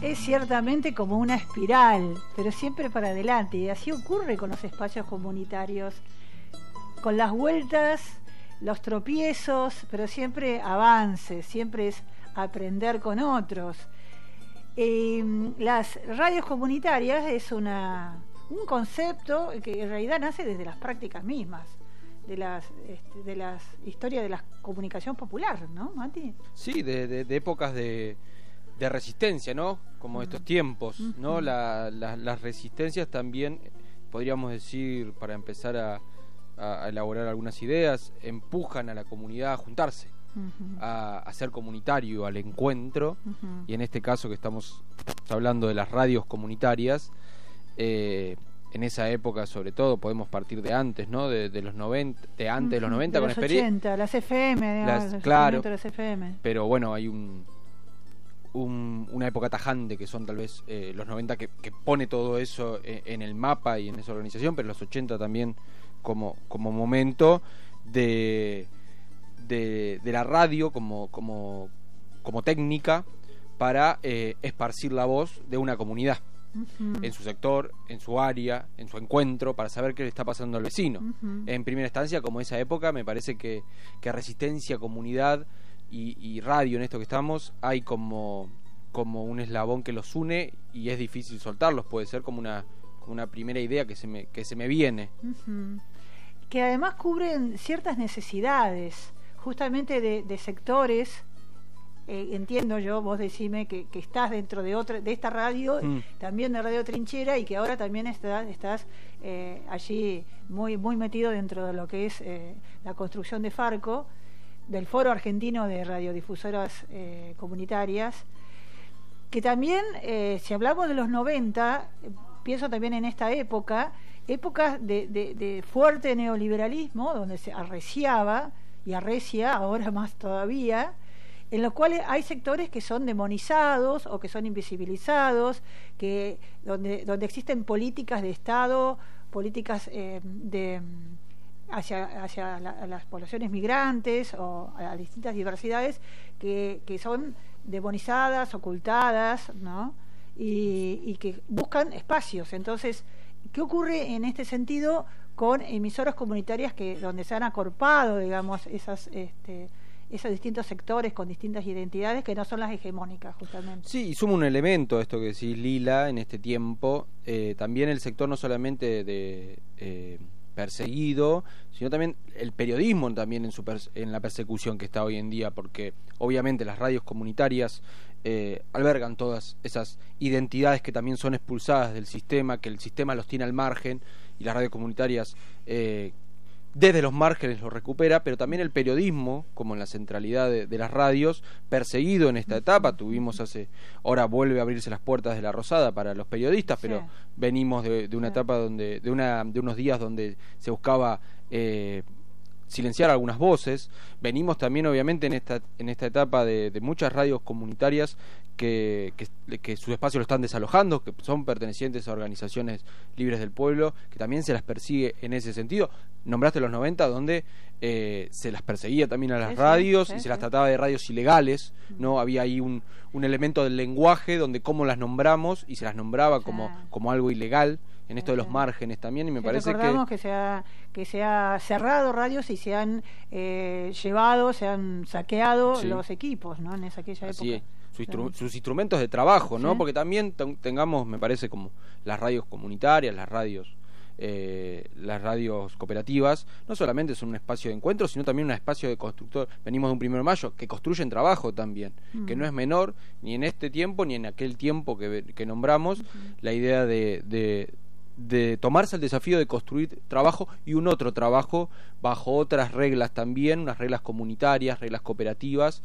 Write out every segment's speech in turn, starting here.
es ciertamente como una espiral, pero siempre para adelante. Y así ocurre con los espacios comunitarios, con las vueltas, los tropiezos, pero siempre avances, siempre es aprender con otros. Las radios comunitarias es un concepto que en realidad nace desde las prácticas mismas, de las historias de la comunicación popular, ¿no, Mati? Sí, de épocas de resistencia, ¿no? Como estos tiempos, ¿no? Las resistencias también, podríamos decir, para empezar a elaborar algunas ideas, empujan a la comunidad a juntarse, a ser comunitario, al encuentro, y en este caso que estamos hablando de las radios comunitarias, en esa época sobre todo, podemos partir de antes, ¿no? De los 90, de antes de los 90 de con los experiencia. 80, las FM, digamos, claro, de las FM. Pero bueno, hay una época tajante que son tal vez los 90 que pone todo eso en el mapa y en esa organización, pero los 80 también como momento de la radio como técnica para esparcir la voz de una comunidad en su sector, en su área, en su encuentro, para saber qué le está pasando al vecino. En primera instancia, como esa época, me parece que resistencia, comunidad y radio, en esto que estamos, hay como un eslabón que los une y es difícil soltarlos. Puede ser como una primera idea que se me viene. Que además cubren ciertas necesidades justamente de sectores. Entiendo yo, vos decime que estás dentro de esta radio, también de Radio Trinchera, y que ahora también estás allí muy metido dentro de lo que es la construcción de Farco, del Foro Argentino de Radiodifusoras Comunitarias, que también, si hablamos de los 90, pienso también en esta épocas de fuerte neoliberalismo, donde se arreciaba y arrecia ahora más todavía, en los cuales hay sectores que son demonizados o que son invisibilizados, donde existen políticas de Estado, políticas hacia las poblaciones migrantes o a distintas diversidades que son demonizadas, ocultadas, ¿no? Y que buscan espacios. Entonces, ¿qué ocurre en este sentido con emisoras comunitarias donde se han acorpado, digamos, esos distintos sectores con distintas identidades que no son las hegemónicas, justamente? Sí, y suma un elemento esto que decís, Lila, en este tiempo, también el sector no solamente perseguido, sino también el periodismo también en la persecución que está hoy en día, porque obviamente las radios comunitarias albergan todas esas identidades que también son expulsadas del sistema, que el sistema los tiene al margen, y las radios comunitarias desde los márgenes lo recupera, pero también el periodismo, como en la centralidad de las radios, perseguido en esta etapa. Ahora vuelve a abrirse las puertas de la Rosada para los periodistas, pero venimos de una etapa de unos días donde se buscaba silenciar algunas voces. Venimos también obviamente en esta etapa de muchas radios comunitarias que sus espacios lo están desalojando, que son pertenecientes a organizaciones libres del pueblo, que también se las persigue en ese sentido. Nombraste los 90, donde se las perseguía también a las radios y se las trataba de radios ilegales, ¿no? Había ahí un elemento del lenguaje donde cómo las nombramos y se las nombraba como algo ilegal, en esto de los márgenes también, y me parece recordamos que se ha cerrado radios y se han se han saqueado los equipos, ¿no? En aquella época. Sus instrumentos de trabajo, ¿no? Porque también tengamos, me parece, como las radios comunitarias, las radios cooperativas, no solamente son un espacio de encuentro, sino también un espacio de constructor. Venimos de un 1 de mayo, que construyen trabajo también, que no es menor, ni en este tiempo, ni en aquel tiempo que nombramos, la idea de tomarse el desafío de construir trabajo y un otro trabajo bajo otras reglas también, unas reglas comunitarias, reglas cooperativas,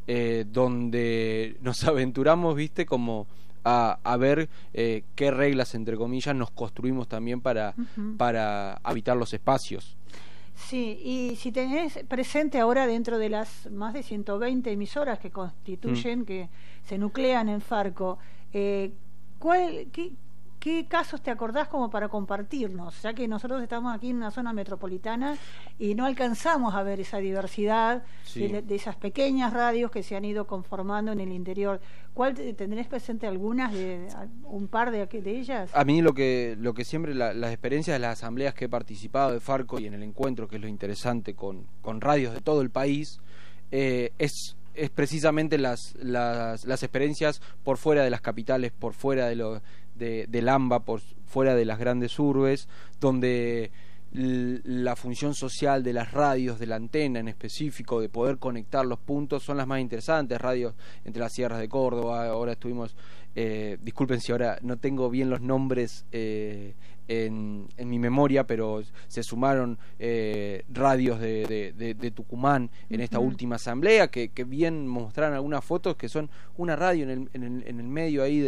donde nos aventuramos, viste, como a ver qué reglas, entre comillas, nos construimos también para habitar los espacios. Sí, y si tenés presente ahora, dentro de las más de 120 emisoras que constituyen, que se nuclean en Farco, ¿qué ¿qué casos te acordás como para compartirnos? Ya que nosotros estamos aquí en una zona metropolitana y no alcanzamos a ver esa diversidad de esas pequeñas radios que se han ido conformando en el interior. ¿Cuál tendrés presente algunas, un par de ellas? A mí lo que siempre, las experiencias de las asambleas que he participado de Farco y en el encuentro, que es lo interesante con radios de todo el país, es precisamente las experiencias por fuera de las capitales, por fuera del AMBA, por fuera de las grandes urbes, donde la función social de las radios, de la antena en específico, de poder conectar los puntos, son las más interesantes. Radios entre las sierras de Córdoba, ahora estuvimos, disculpen si ahora no tengo bien los nombres en mi memoria, pero se sumaron radios de Tucumán en esta última asamblea, que bien mostraron algunas fotos, que son una radio en el medio ahí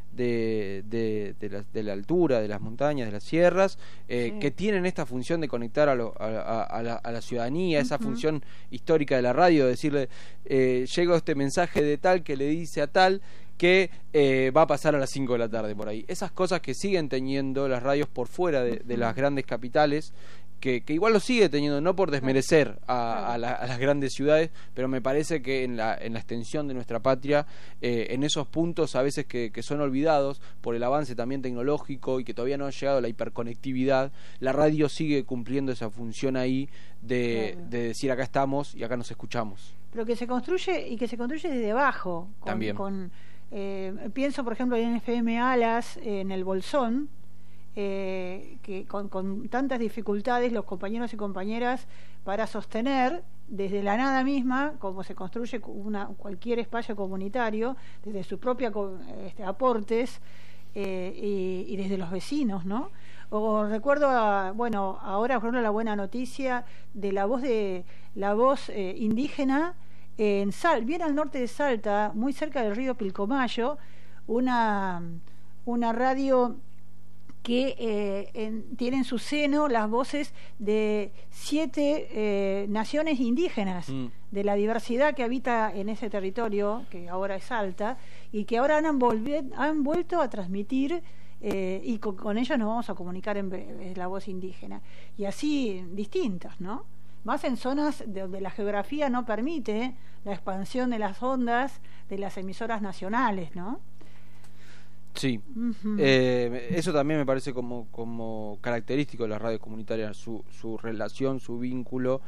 de la altura, de las montañas, de las sierras, que tienen esta función de conectar a la ciudadanía, esa función histórica de la radio, decirle, llega este mensaje de tal que le dice a tal que va a pasar a las 5 de la tarde por ahí. Esas cosas que siguen teniendo las radios por fuera de las grandes capitales, que igual lo sigue teniendo, no por desmerecer a las grandes ciudades, pero me parece que en la extensión de nuestra patria, en esos puntos a veces que son olvidados por el avance también tecnológico y que todavía no ha llegado a la hiperconectividad, la radio sigue cumpliendo esa función ahí de decir acá estamos y acá nos escuchamos. Pero que se construye desde abajo. También. Pienso, por ejemplo, en FM Alas, en el Bolsón, que con tantas dificultades los compañeros y compañeras para sostener desde la nada misma, como se construye cualquier espacio comunitario, desde sus propios aportes y desde los vecinos, ¿no? O recuerdo, ahora por ejemplo la buena noticia de la voz indígena en bien al norte de Salta, muy cerca del río Pilcomayo, una radio que tiene en su seno las voces de 7 naciones indígenas de la diversidad que habita en ese territorio, que ahora es Salta, y que ahora han vuelto a transmitir, y con ellos nos vamos a comunicar en la voz indígena. Y así distintas, ¿no? Más en zonas donde la geografía no permite la expansión de las ondas de las emisoras nacionales, ¿no? Sí, eso también me parece como característico de las radios comunitarias, su relación, su vínculo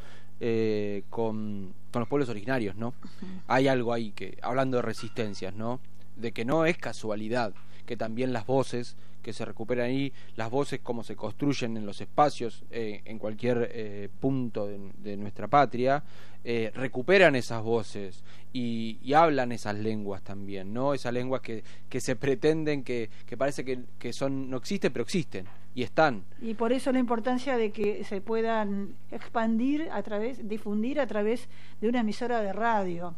con los pueblos originarios, ¿no? Hay algo ahí que, hablando de resistencias, ¿no? De que no es casualidad que también las voces que se recuperan ahí, las voces como se construyen en los espacios, en cualquier punto de nuestra patria, recuperan esas voces y hablan esas lenguas también, ¿no? Esas lenguas que se pretenden, que parece que son no existen, pero existen y están. Y por eso la importancia de que se puedan difundir a través de una emisora de radio.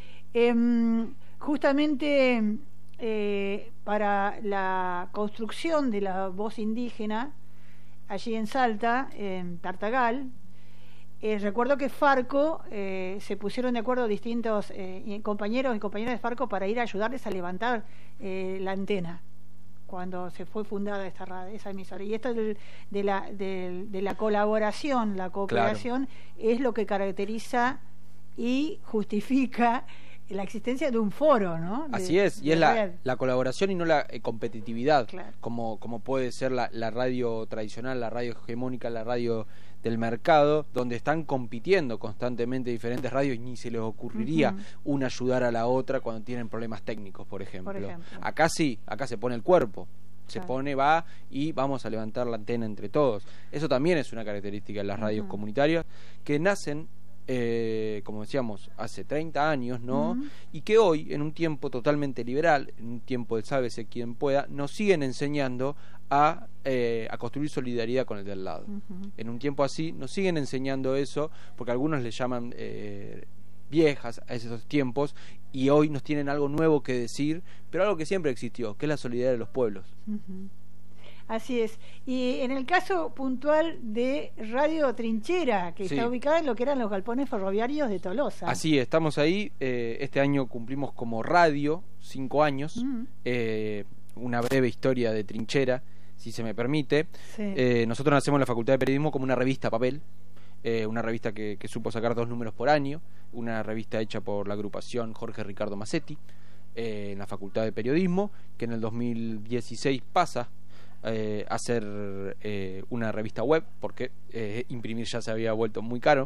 Justamente para la construcción de la voz indígena allí en Salta, en Tartagal, recuerdo que Farco se pusieron de acuerdo distintos compañeros y compañeras de Farco para ir a ayudarles a levantar la antena cuando se fue fundada esa emisora. Y esto de la colaboración, la cooperación, es lo que caracteriza y justifica la existencia de un foro, ¿no? Así es, y es la colaboración y no la competitividad, como puede ser la radio tradicional, la radio hegemónica, la radio del mercado, donde están compitiendo constantemente diferentes radios y ni se les ocurriría una ayudar a la otra cuando tienen problemas técnicos, por ejemplo. Acá sí, acá se pone el cuerpo, va y vamos a levantar la antena entre todos. Eso también es una característica de las radios comunitarias que nacen, como decíamos, hace 30 años, ¿no? Y que hoy, en un tiempo totalmente liberal, en un tiempo del sálvese quien pueda, nos siguen enseñando a construir solidaridad con el de al lado. En un tiempo así, nos siguen enseñando eso, porque algunos le llaman viejas a esos tiempos, y hoy nos tienen algo nuevo que decir, pero algo que siempre existió, que es la solidaridad de los pueblos. Así es. Y en el caso puntual de Radio Trinchera, que está ubicada en lo que eran los galpones ferroviarios de Tolosa. Así es, estamos ahí. Este año cumplimos como radio 5 años. una breve historia de Trinchera, si se me permite. Sí. Nosotros nacemos en la Facultad de Periodismo como una revista a papel, una revista que supo sacar 2 números por año, una revista hecha por la agrupación Jorge Ricardo Massetti, en la Facultad de Periodismo, que en el 2016 pasa a ser una revista web, porque imprimir ya se había vuelto muy caro.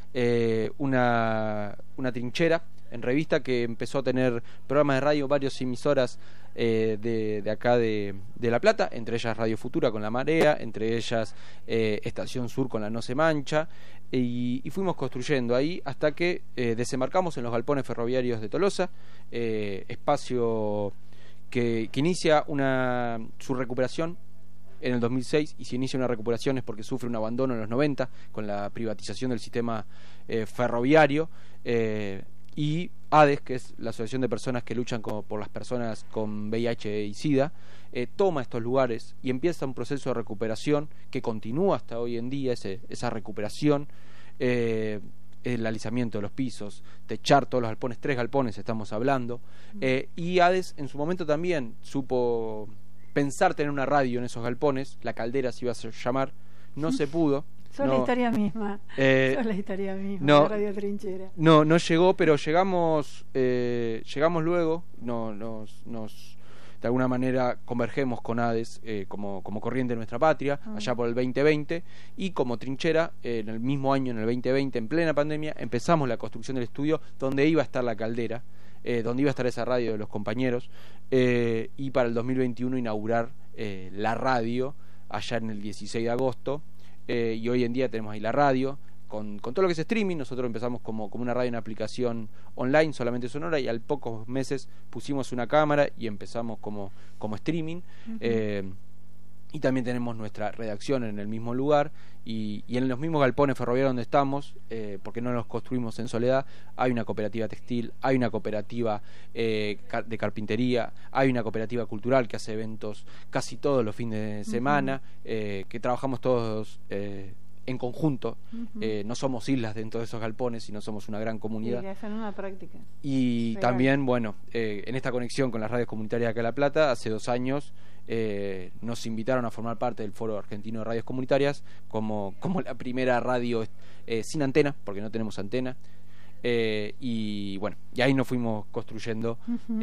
Una Trinchera en revista que empezó a tener programas de radio, varias emisoras de acá de La Plata, entre ellas Radio Futura con La Marea, entre ellas Estación Sur con La No Se Mancha, y fuimos construyendo ahí hasta que desembarcamos en los galpones ferroviarios de Tolosa, espacio que inicia su recuperación en el 2006, y si inicia una recuperación es porque sufre un abandono en los 90 con la privatización del sistema ferroviario, y ADES, que es la Asociación de Personas que Luchan por las Personas con VIH y SIDA, toma estos lugares y empieza un proceso de recuperación que continúa hasta hoy en día, esa recuperación, el alisamiento de los pisos, techar todos los galpones, 3 galpones estamos hablando, y ADES en su momento también supo pensar tener una radio en esos galpones, La Caldera se iba a llamar, no se pudo. Son la historia misma. Son la historia misma, la Radio Trinchera. No llegó, pero llegamos luego, de alguna manera convergemos con ADES como corriente de nuestra patria, allá por el 2020, y como Trinchera, en el mismo año, en el 2020, en plena pandemia, empezamos la construcción del estudio donde iba a estar La Caldera, donde iba a estar esa radio de los compañeros, y para el 2021 inaugurar la radio allá en el 16 de agosto, y hoy en día tenemos ahí la radio con todo lo que es streaming. Nosotros empezamos como una radio en aplicación online, solamente sonora, y al pocos meses pusimos una cámara y empezamos como streaming. Y también tenemos nuestra redacción en el mismo lugar, y en los mismos galpones ferroviarios donde estamos, porque no los construimos en soledad. Hay una cooperativa textil, hay una cooperativa de carpintería, hay una cooperativa cultural que hace eventos casi todos los fines de semana, que trabajamos todos en conjunto. No somos islas dentro de esos galpones, sino somos una gran comunidad. Sí, hacen una práctica. Y real. También, en esta conexión con las radios comunitarias de acá de La Plata, hace 2 años nos invitaron a formar parte del Foro Argentino de Radios Comunitarias como la primera radio sin antena, porque no tenemos antena, y ahí nos fuimos construyendo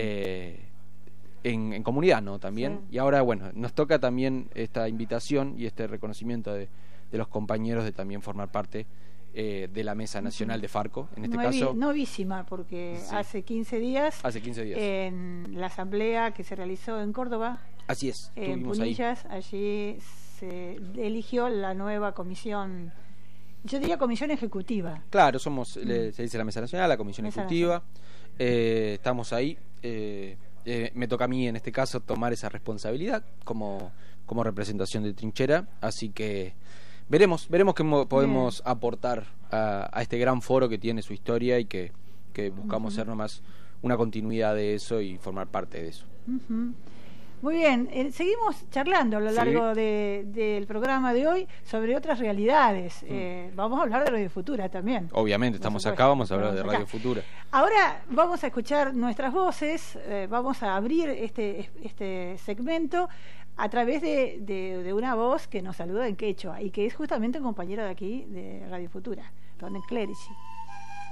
en comunidad, ¿no? También, sí. Y ahora, nos toca también esta invitación y este reconocimiento de los compañeros de también formar parte de la Mesa Nacional de Farco, en este caso. Novísima, porque sí. Hace 15 días en la asamblea que se realizó en Córdoba, así es, en Punillas, allí se eligió la nueva comisión, yo diría comisión ejecutiva. Claro, somos, se dice la Mesa Nacional, la comisión ejecutiva, estamos ahí, me toca a mí en este caso tomar esa responsabilidad como representación de Trinchera, así que veremos qué podemos aportar a este gran foro que tiene su historia y que buscamos ser nomás una continuidad de eso y formar parte de eso. Muy bien, seguimos charlando a lo largo del programa de hoy sobre otras realidades. Vamos a hablar de Radio Futura también. Obviamente, estamos acá, vamos a hablar de Radio Futura. Ahora vamos a escuchar nuestras voces, vamos a abrir este segmento a través de una voz que nos saluda en quechua y que es justamente un compañero de aquí de Radio Futura, Don Clerici.